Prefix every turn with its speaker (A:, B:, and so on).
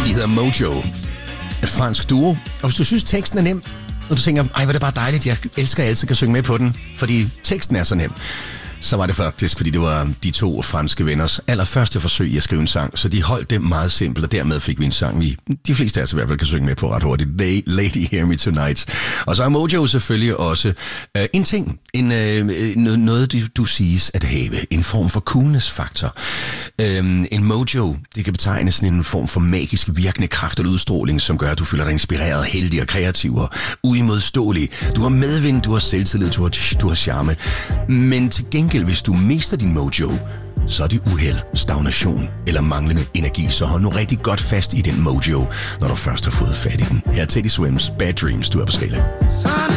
A: De hedder Mojo. Et fransk duo. Og hvis du synes, teksten er nem, og du tænker, ej, hvor er det bare dejligt, jeg elsker, at jeg altid kan synge med på den, fordi teksten er så nem, så var det faktisk, fordi det var de to franske venners allerførste forsøg i at skrive en sang, så de holdt det meget simpelt, og dermed fik vi en sang, de fleste af os i hvert fald kan synge med på ret hurtigt. Lady Hear Me Tonight. Og så er Mojo selvfølgelig også en ting, noget du siges at have, en form for coolness-faktor. En mojo, det kan betegnes sådan en form for magisk virkende kraft eller udstråling, som gør, at du føler dig inspireret, heldig og kreativ og uimodståelig. Du har medvind, du har selvtillid, du har charme. Men til gengæld, hvis du mister din mojo, så er det uheld, stagnation eller manglende energi. Så hold nu rigtig godt fast i den mojo, når du først har fået fat i den. Her er Teddy Swims Bad Dreams, du er på Skala.